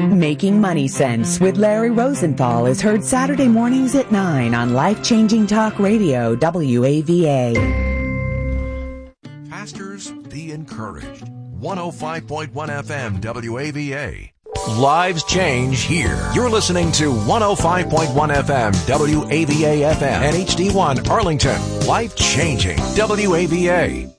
Making Money Sense with Larry Rosenthal is heard Saturday mornings at 9 on Life-Changing Talk Radio, WAVA. Pastors, be encouraged. 105.1 FM, WAVA. Lives change here. You're listening to 105.1 FM, WAVA FM, and HD1 Arlington. Life changing, WAVA.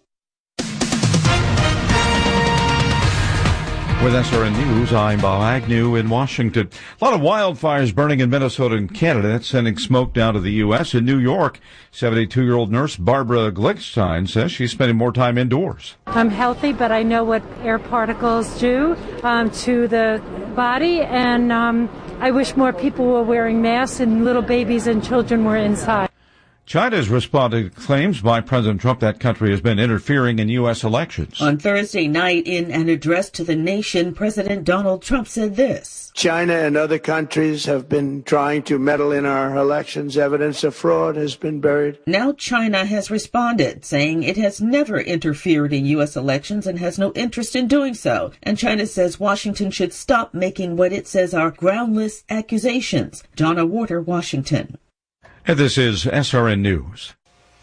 With SRN News, I'm Bob Agnew in Washington. A lot of wildfires burning in Minnesota and Canada. That's sending smoke down to the U.S. In New York, 72-year-old nurse Barbara Glickstein says she's spending more time indoors. I'm healthy, but I know what air particles do to the body, and I wish more people were wearing masks and little babies and children were inside. China has responded to claims by President Trump that country has been interfering in U.S. elections. On Thursday night, in an address to the nation, President Donald Trump said this. China and other countries have been trying to meddle in our elections. Evidence of fraud has been buried. Now China has responded, saying it has never interfered in U.S. elections and has no interest in doing so. And China says Washington should stop making what it says are groundless accusations. Donna Warder, Washington. And this is SRN News.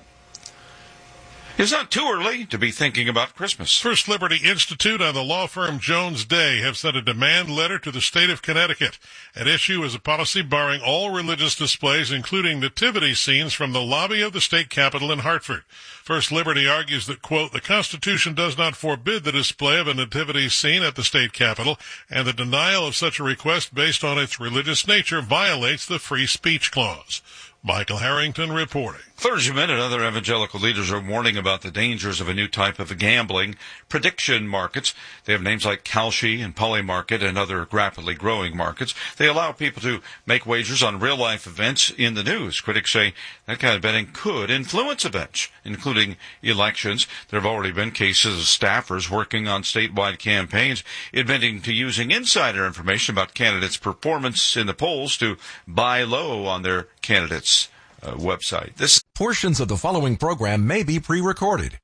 It's not too early to be thinking about Christmas. First Liberty Institute and the law firm Jones Day have sent a demand letter to the state of Connecticut. At issue is a policy barring all religious displays, including nativity scenes, from the lobby of the state capitol in Hartford. First Liberty argues that, quote, the Constitution does not forbid the display of a nativity scene at the state capitol, and the denial of such a request based on its religious nature violates the free speech clause. Michael Harrington reporting. Clergymen and other evangelical leaders are warning about the dangers of a new type of gambling, prediction markets. They have names like Kalshi and Polymarket and other rapidly growing markets. They allow people to make wagers on real-life events in the news. Critics say that kind of betting could influence events, including elections. There have already been cases of staffers working on statewide campaigns admitting to using insider information about candidates' performance in the polls to buy low on their candidates' website. Portions of the following program may be pre-recorded.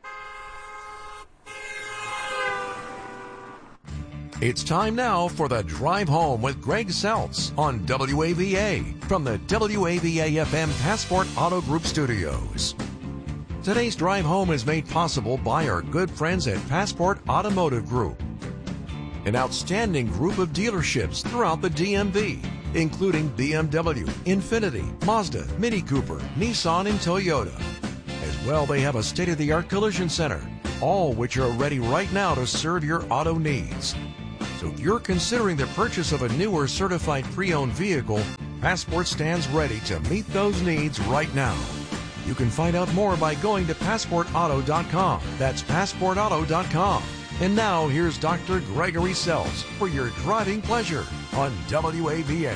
It's time now for the Drive Home with Greg Seltz on WAVA from the WAVA-FM Passport Auto Group studios. Today's Drive Home is made possible by our good friends at Passport Automotive Group, an outstanding group of dealerships throughout the DMV, including BMW, Infiniti, Mazda, Mini Cooper, Nissan, and Toyota. As well, they have a state-of-the-art collision center, all which are ready right now to serve your auto needs. So if you're considering the purchase of a new or certified pre-owned vehicle, Passport stands ready to meet those needs right now. You can find out more by going to PassportAuto.com. That's PassportAuto.com. And now, here's Dr. Gregory Seltz for your driving pleasure on WAVA.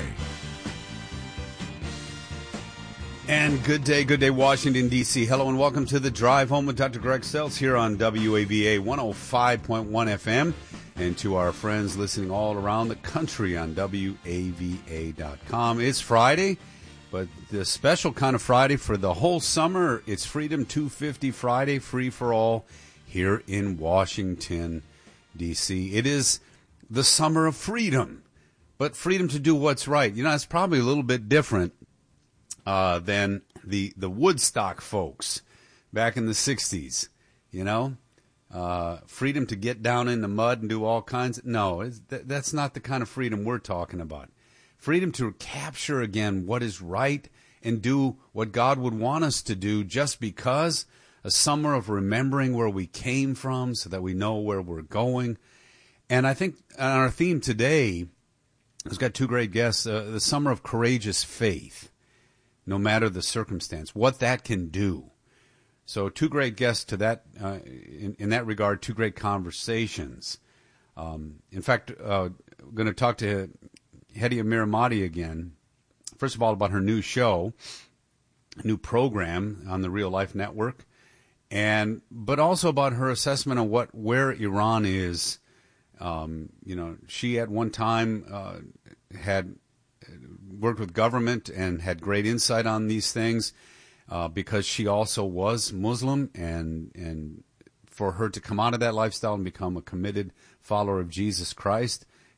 And good day, Washington, D.C. Hello and welcome to the Drive Home with Dr. Greg Seltz here on WAVA 105.1 FM. And to our friends listening all around the country on WAVA.com. It's Friday, but the special kind of Friday for the whole summer. It's Freedom 250 Friday, free for all, here in Washington, D.C. It is the summer of freedom, but freedom to do what's right. You know, it's probably a little bit different than the Woodstock folks back in the 60s, you know. Freedom to get down in the mud and do all kinds of... No, that's not the kind of freedom we're talking about. Freedom to capture again what is right and do what God would want us to do just because... A summer of remembering where we came from so that we know where we're going. And I think our theme today has got two great guests, the summer of courageous faith, no matter the circumstance, what that can do. So two great guests to that, in that regard, two great conversations. In fact, we're going to talk to Hedieh Miramati again. First of all, about her new show, new program on the Real Life Network. But also about her assessment of where Iran is. She at one time had worked with government and had great insight on these things because she also was Muslim, and for her to come out of that lifestyle and become a committed follower of Jesus Christ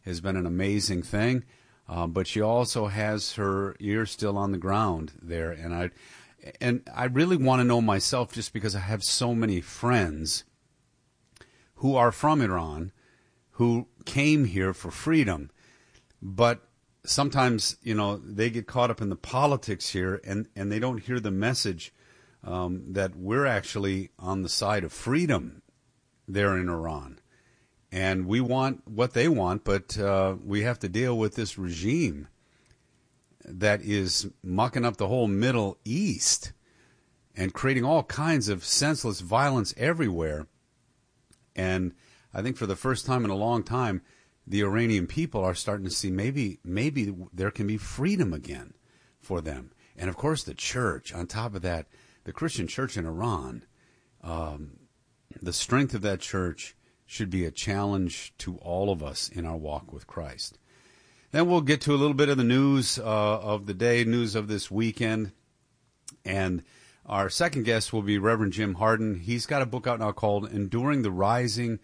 has been an amazing thing. But she also has her ear still on the ground there. And I really want to know myself, just because I have so many friends who are from Iran who came here for freedom. But sometimes, they get caught up in the politics here, and they don't hear the message that we're actually on the side of freedom there in Iran. And we want what they want, but we have to deal with this regime that is mucking up the whole Middle East and creating all kinds of senseless violence everywhere. And I think for the first time in a long time, the Iranian people are starting to see maybe there can be freedom again for them. And, of course, the church, on top of that, the Christian church in Iran, the strength of that church should be a challenge to all of us in our walk with Christ. Then we'll get to a little bit of the news of the day, news of this weekend. And our second guest will be Reverend Jim Harden. He's got a book out now called Endure the Rising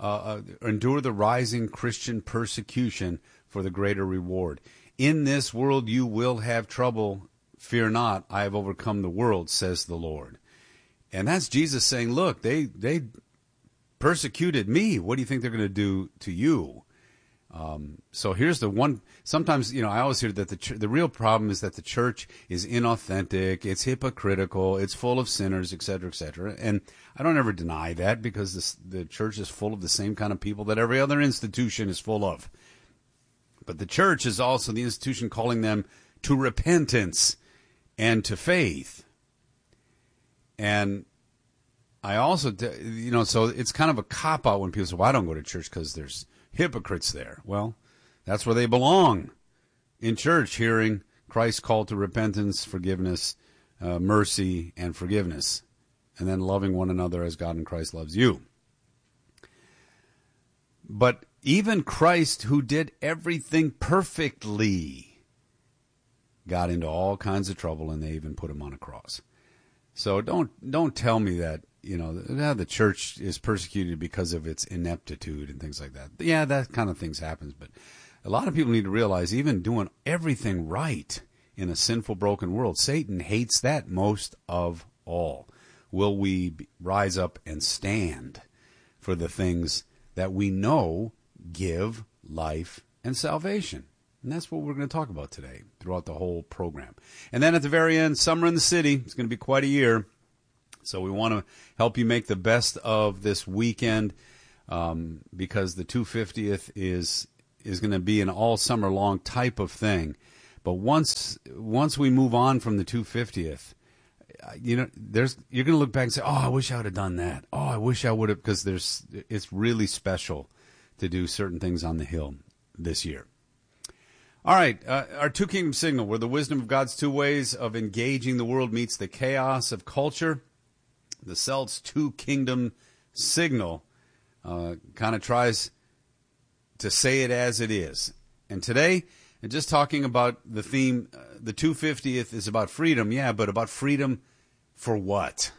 Christian Persecution for the Greater Reward. In this world you will have trouble. Fear not, I have overcome the world, says the Lord. And that's Jesus saying, look, they persecuted me. What do you think they're going to do to you? So here's the one. Sometimes, I always hear that the real problem is that the church is inauthentic, it's hypocritical, it's full of sinners, et cetera, et cetera. And I don't ever deny that, because the church is full of the same kind of people that every other institution is full of. But the church is also the institution calling them to repentance and to faith. And I also, so it's kind of a cop-out when people say, well, I don't go to church because there's hypocrites there. Well, that's where they belong, in church, hearing Christ's call to repentance, forgiveness, mercy, and forgiveness, and then loving one another as God in Christ loves you. But even Christ, who did everything perfectly, got into all kinds of trouble, and they even put him on a cross. So don't tell me that, the church is persecuted because of its ineptitude and things like that. Yeah, that kind of things happens, but a lot of people need to realize, even doing everything right in a sinful, broken world, Satan hates that most of all. Will we rise up and stand for the things that we know give life and salvation? And that's what we're going to talk about today throughout the whole program. And then at the very end, Summer in the City. It's going to be quite a year. So we want to help you make the best of this weekend, because the 250th is going to be an all summer long type of thing. But once we move on from the 250th, you're going to look back and say, oh, I wish I would have done that. Oh, I wish I would have, because it's really special to do certain things on the Hill this year. All right, our Two Kingdom Signal, where the wisdom of God's two ways of engaging the world meets the chaos of culture. The Celts Two Kingdom Signal kind of tries to say it as it is. And today, just talking about the theme, the 250th is about freedom, yeah, but about freedom for what?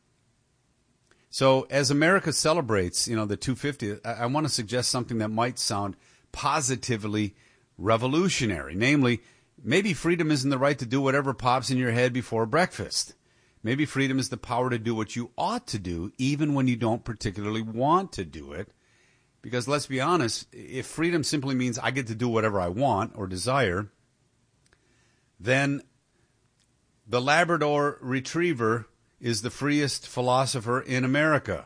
So as America celebrates, the 250th, I want to suggest something that might sound positively revolutionary. Namely, maybe freedom isn't the right to do whatever pops in your head before breakfast. Maybe freedom is the power to do what you ought to do, even when you don't particularly want to do it. Because let's be honest, if freedom simply means I get to do whatever I want or desire, then the Labrador Retriever is the freest philosopher in America.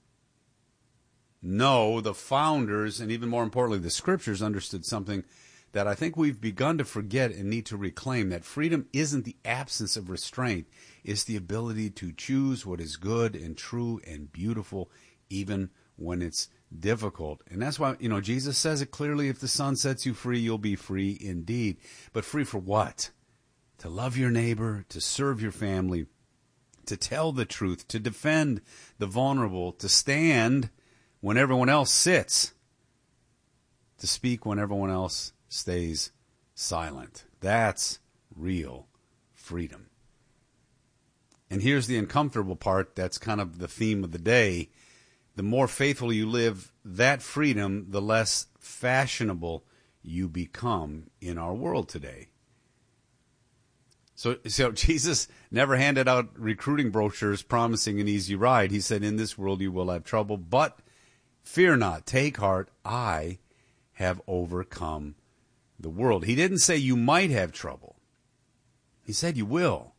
No, the founders, and even more importantly, the scriptures, understood something that I think we've begun to forget and need to reclaim, that freedom isn't the absence of restraint. It's the ability to choose what is good and true and beautiful, even when it's difficult. And that's why, Jesus says it clearly, if the Son sets you free, you'll be free indeed. But free for what? To love your neighbor, to serve your family, to tell the truth, to defend the vulnerable, to stand when everyone else sits, to speak when everyone else stays silent. That's real freedom. And here's the uncomfortable part that's kind of the theme of the day. the more faithful you live that freedom, the less fashionable you become in our world today. So Jesus never handed out recruiting brochures promising an easy ride. He said, in this world you will have trouble, but fear not, take heart, I have overcome the world. He didn't say you might have trouble. He said you will.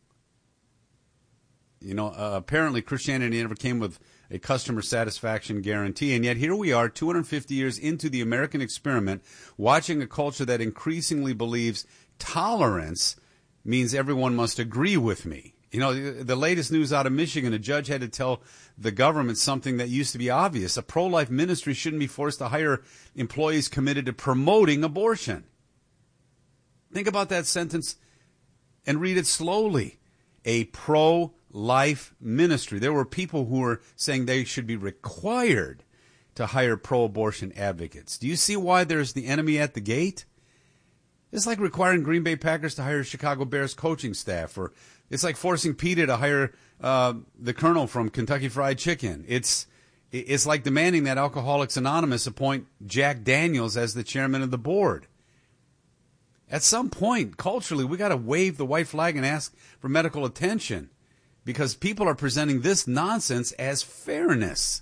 Apparently Christianity never came with a customer satisfaction guarantee, and yet here we are 250 years into the American experiment, watching a culture that increasingly believes tolerance means everyone must agree with me. The latest news out of Michigan, a judge had to tell the government something that used to be obvious. A pro-life ministry shouldn't be forced to hire employees committed to promoting abortion. Think about that sentence and read it slowly. A pro-life ministry. There were people who were saying they should be required to hire pro-abortion advocates. Do you see why there's the enemy at the gate? It's like requiring Green Bay Packers to hire Chicago Bears coaching staff, or it's like forcing PETA to hire the Colonel from Kentucky Fried Chicken. It's like demanding that Alcoholics Anonymous appoint Jack Daniels as the chairman of the board. At some point, culturally, we got to wave the white flag and ask for medical attention, because people are presenting this nonsense as fairness.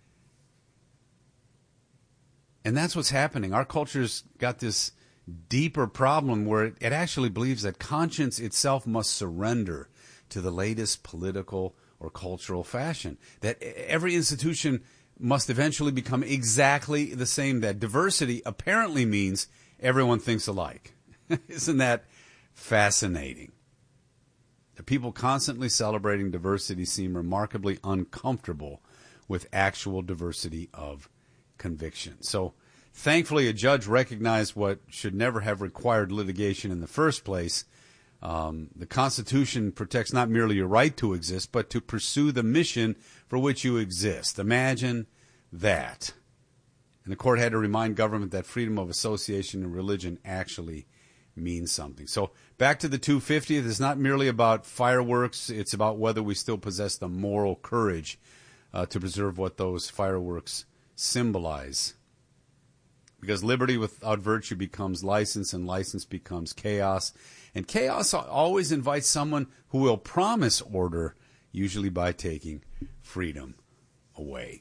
And that's what's happening. Our culture's got this deeper problem where it actually believes that conscience itself must surrender to the latest political or cultural fashion, that every institution must eventually become exactly the same, that diversity apparently means everyone thinks alike. Isn't that fascinating? The people constantly celebrating diversity seem remarkably uncomfortable with actual diversity of conviction. So thankfully, a judge recognized what should never have required litigation in the first place. The Constitution protects not merely your right to exist, but to pursue the mission for which you exist. Imagine that. And the court had to remind government that freedom of association and religion actually means something. So back to the 250th, it's not merely about fireworks. It's about whether we still possess the moral courage to preserve what those fireworks symbolize. Because liberty without virtue becomes license, and license becomes chaos. And chaos always invites someone who will promise order, usually by taking freedom away.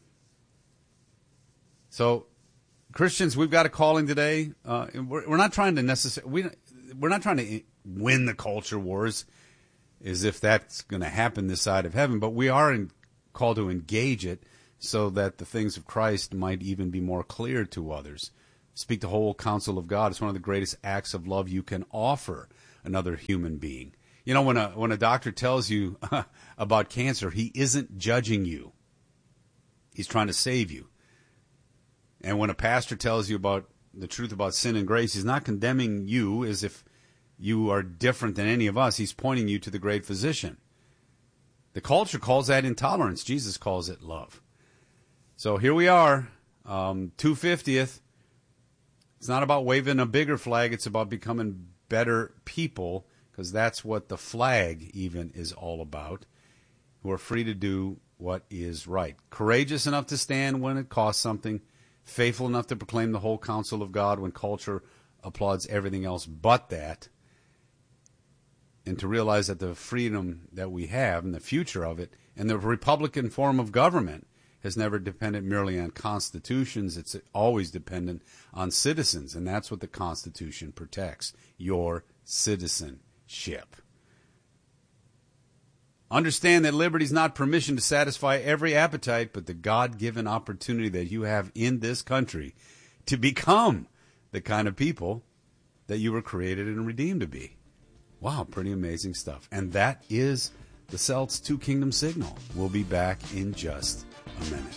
So, Christians, we've got a calling today. We're not trying to we're not trying to win the culture wars, as if that's going to happen this side of heaven. But we are called to engage it so that the things of Christ might even be more clear to others. Speak the whole counsel of God. It's one of the greatest acts of love you can offer another human being. You know, when a doctor tells you about cancer, he isn't judging you. He's trying to save you. And when a pastor tells you about the truth about sin and grace, he's not condemning you as if you are different than any of us. He's pointing you to the great physician. The culture calls that intolerance. Jesus calls it love. So here we are, 250th. It's not about waving a bigger flag. It's about becoming better people, because that's what the flag even is all about, who are free to do what is right. Courageous enough to stand when it costs something. Faithful enough to proclaim the whole counsel of God when culture applauds everything else but that. And to realize that the freedom that we have and the future of it and the Republican form of government has never depended merely on constitutions. It's always dependent on citizens, and that's what the Constitution protects, your citizenship. Understand that liberty is not permission to satisfy every appetite, but the God-given opportunity that you have in this country to become the kind of people that you were created and redeemed to be. Wow, pretty amazing stuff. And that is the Celts Two Kingdom Signal. We'll be back in just a minute.